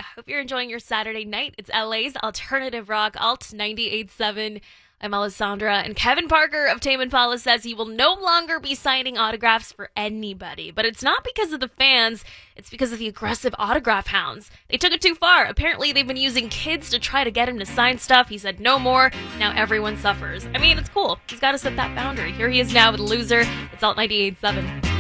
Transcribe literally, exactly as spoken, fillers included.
Hope you're enjoying your Saturday night. It's L A's Alternative Rock Alt ninety-eight point seven. I'm Alessandra, and Kevin Parker of Tame Impala says he will no longer be signing autographs for anybody. But it's not because of the fans, it's because of the aggressive autograph hounds. They took it too far. Apparently they've been using kids to try to get him to sign stuff. He said no more. Now everyone suffers. I mean, it's cool. He's got to set that boundary. Here he is now with Loser. It's Alt ninety-eight point seven.